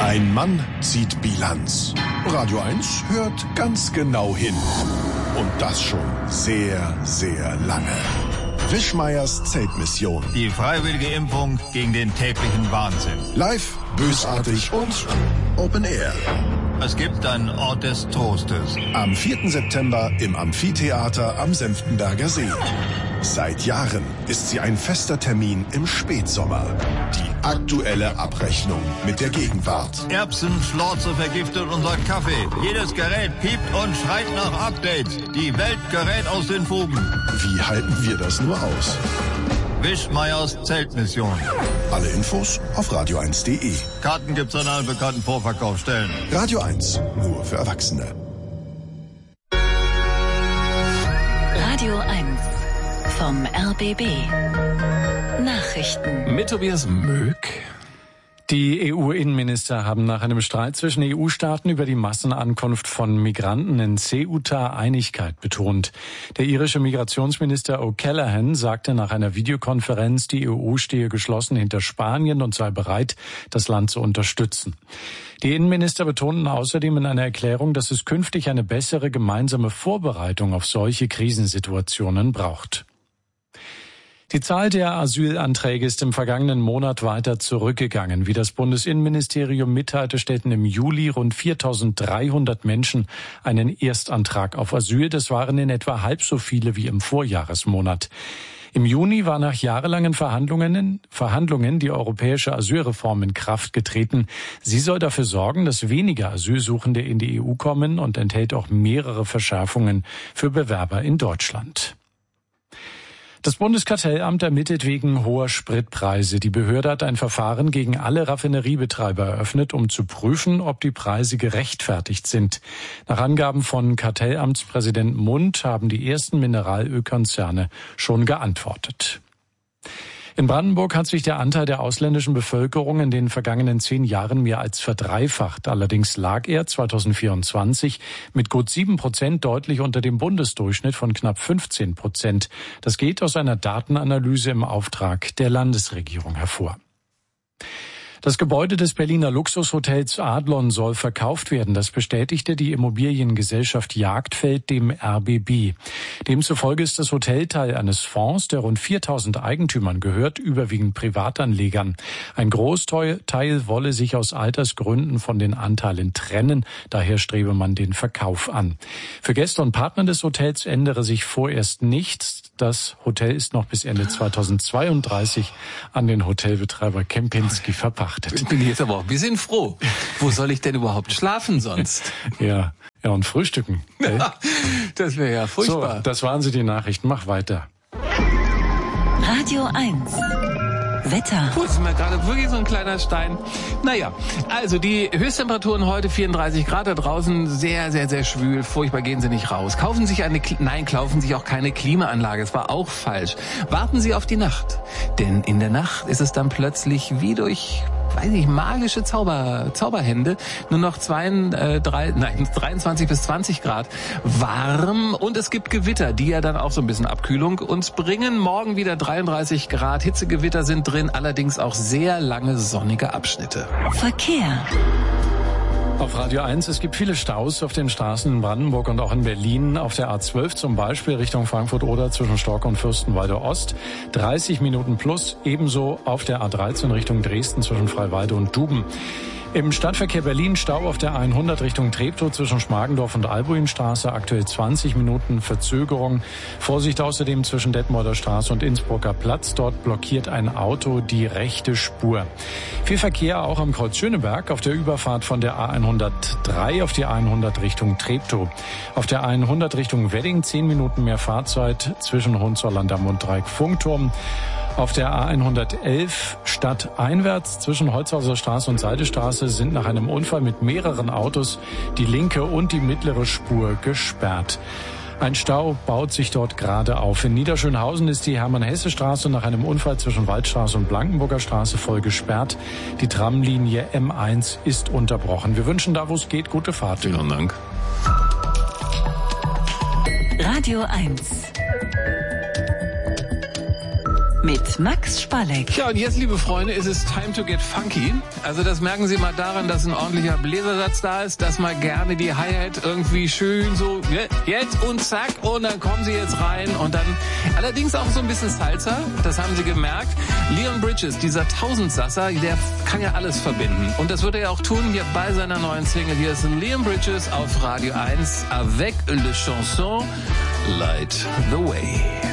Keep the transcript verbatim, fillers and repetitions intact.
Ein Mann zieht Bilanz. Radio eins hört ganz genau hin. Und das schon sehr, sehr lange. Wischmeiers Zeltmission. Die freiwillige Impfung gegen den täglichen Wahnsinn. Live, bösartig und Open Air. Es gibt einen Ort des Trostes. Am vierten September im Amphitheater am Senftenberger See. Seit Jahren ist sie ein fester Termin im Spätsommer. Die aktuelle Abrechnung mit der Gegenwart. Erbsen, Schlorze vergiftet unser Kaffee. Jedes Gerät piept und schreit nach Updates. Die Welt gerät aus den Fugen. Wie halten wir das nur aus? Wischmeiers Zeltmission. Alle Infos auf radio eins punkt de. Karten gibt's an allen bekannten Vorverkaufsstellen. Radio eins, nur für Erwachsene. Radio eins vom R B B. Nachrichten. Mit Tobias Möck. Die E U-Innenminister haben nach einem Streit zwischen E U-Staaten über die Massenankunft von Migranten in Ceuta Einigkeit betont. Der irische Migrationsminister O'Callaghan sagte nach einer Videokonferenz, die E U stehe geschlossen hinter Spanien und sei bereit, das Land zu unterstützen. Die Innenminister betonten außerdem in einer Erklärung, dass es künftig eine bessere gemeinsame Vorbereitung auf solche Krisensituationen braucht. Die Zahl der Asylanträge ist im vergangenen Monat weiter zurückgegangen. Wie das Bundesinnenministerium mitteilte, stellten im Juli rund viertausenddreihundert Menschen einen Erstantrag auf Asyl. Das waren in etwa halb so viele wie im Vorjahresmonat. Im Juni war nach jahrelangen Verhandlungen, Verhandlungen die europäische Asylreform in Kraft getreten. Sie soll dafür sorgen, dass weniger Asylsuchende in die E U kommen und enthält auch mehrere Verschärfungen für Bewerber in Deutschland. Das Bundeskartellamt ermittelt wegen hoher Spritpreise. Die Behörde hat ein Verfahren gegen alle Raffineriebetreiber eröffnet, um zu prüfen, ob die Preise gerechtfertigt sind. Nach Angaben von Kartellamtspräsident Mund haben die ersten Mineralölkonzerne schon geantwortet. In Brandenburg hat sich der Anteil der ausländischen Bevölkerung in den vergangenen zehn Jahren mehr als verdreifacht. Allerdings lag er zweitausendvierundzwanzig mit gut sieben Prozent deutlich unter dem Bundesdurchschnitt von knapp fünfzehn Prozent. Das geht aus einer Datenanalyse im Auftrag der Landesregierung hervor. Das Gebäude des Berliner Luxushotels Adlon soll verkauft werden. Das bestätigte die Immobiliengesellschaft Jagdfeld dem R B B. Demzufolge ist das Hotel Teil eines Fonds, der rund viertausend Eigentümern gehört, überwiegend Privatanlegern. Ein Großteil wolle sich aus Altersgründen von den Anteilen trennen. Daher strebe man den Verkauf an. Für Gäste und Partner des Hotels ändere sich vorerst nichts. Das Hotel ist noch bis Ende zweitausendzweiunddreißig an den Hotelbetreiber Kempinski verpachtet. Bin ich jetzt aber auch ein bisschen froh. Wo soll ich denn überhaupt schlafen sonst? Ja, ja und frühstücken. Okay? Das wäre ja furchtbar. So, das waren sie die Nachrichten. Mach weiter. Radio eins. Wetter. Puh, ist mir gerade wirklich so ein kleiner Stein. Naja, also die Höchsttemperaturen heute vierunddreißig Grad da draußen, sehr, sehr, sehr schwül. Furchtbar, gehen Sie nicht raus. Kaufen Sie sich eine, nein, kaufen Sie sich auch keine Klimaanlage. Das war auch falsch. Warten Sie auf die Nacht. Denn in der Nacht ist es dann plötzlich wie durch, weiß ich, magische Zauber, Zauberhände nur noch zwei, äh, drei, nein, dreiundzwanzig bis zwanzig Grad warm und es gibt Gewitter, die ja dann auch so ein bisschen Abkühlung uns bringen. Morgen wieder dreiunddreißig Grad, Hitzegewitter sind drin, allerdings auch sehr lange sonnige Abschnitte. Verkehr. Auf Radio eins, es gibt viele Staus auf den Straßen in Brandenburg und auch in Berlin. Auf der A zwölf zum Beispiel Richtung Frankfurt-Oder zwischen Stork und Fürstenwalde Ost. dreißig Minuten plus. Ebenso auf der A dreizehn Richtung Dresden zwischen Freiwalde und Duben. Im Stadtverkehr Berlin Stau auf der hundert Richtung Treptow zwischen Schmargendorf und Albuinstraße, aktuell zwanzig Minuten Verzögerung. Vorsicht außerdem zwischen Detmolder Straße und Innsbrucker Platz. Dort blockiert ein Auto die rechte Spur. Viel Verkehr auch am Kreuz Schöneberg auf der Überfahrt von der A hundertdrei auf die A hundert Richtung Treptow. Auf der A hundert Richtung Wedding zehn Minuten mehr Fahrzeit zwischen Hohenzollern-Damm und Dreieck-Funkturm. Auf der A hundertelf stadteinwärts zwischen Holzhauser Straße und Seidestraße sind nach einem Unfall mit mehreren Autos die linke und die mittlere Spur gesperrt. Ein Stau baut sich dort gerade auf. In Niederschönhausen ist die Hermann-Hesse-Straße nach einem Unfall zwischen Waldstraße und Blankenburger Straße voll gesperrt. Die Tramlinie M eins ist unterbrochen. Wir wünschen da, wo es geht, gute Fahrt. Vielen Dank. Radio eins. mit Max Spalek. Ja, und jetzt, liebe Freunde, ist es time to get funky. Also das merken Sie mal daran, dass ein ordentlicher Bläsersatz da ist, dass mal gerne die Hi-Hat irgendwie schön so jetzt und zack und dann kommen Sie jetzt rein und dann allerdings auch so ein bisschen Salsa, das haben Sie gemerkt. Leon Bridges, dieser Tausendsasser, der kann ja alles verbinden und das wird er ja auch tun hier bei seiner neuen Single. Hier ist Leon Bridges auf Radio eins avec le chanson Light the Way.